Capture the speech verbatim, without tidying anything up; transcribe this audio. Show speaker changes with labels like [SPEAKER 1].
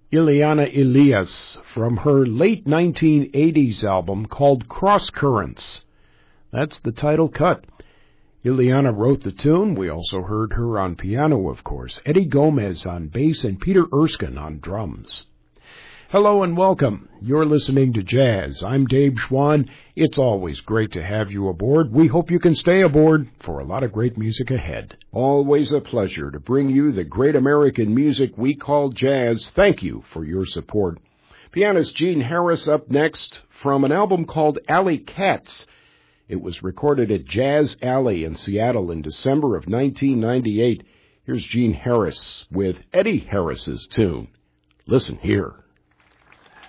[SPEAKER 1] Ileana Elias from her late nineteen eighties album called Cross Currents. That's the title cut. Ileana wrote the tune. We also heard her on piano, of course. Eddie Gomez on bass and Peter Erskine on drums. Hello and welcome. You're listening to Jazz. I'm Dave Schwann. It's always great to have you aboard. We hope you can stay aboard for a lot of great music ahead. Always a pleasure to bring you the great American music we call jazz. Thank you for your support. Pianist Gene Harris up next from an album called Alley Cats. It was recorded at Jazz Alley in Seattle in December of nineteen ninety-eight. Here's Gene Harris with Eddie Harris's tune. Listen here.